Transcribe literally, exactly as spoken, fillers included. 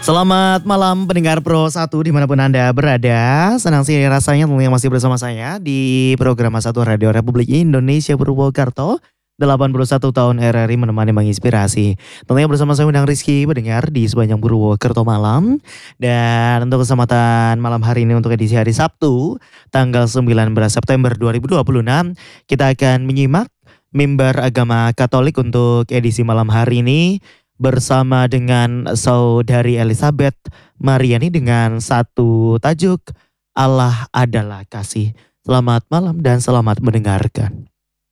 Selamat malam pendengar Pro satu dimanapun Anda berada. Senang sih rasanya tentunya masih bersama saya di program satu Radio Republik Indonesia Purwokerto. delapan puluh satu tahun R R I menemani menginspirasi. Tentunya bersama saya Undang Rizky mendengar di sepanjang Purwokerto malam. Dan untuk kesempatan malam hari ini untuk edisi hari Sabtu tanggal sembilan belas September dua ribu dua puluh enam. Kita akan menyimak mimbar agama Katolik untuk edisi malam hari ini bersama dengan Saudari Elizabeth Mariani dengan satu tajuk Allah adalah kasih. Selamat malam dan selamat mendengarkan.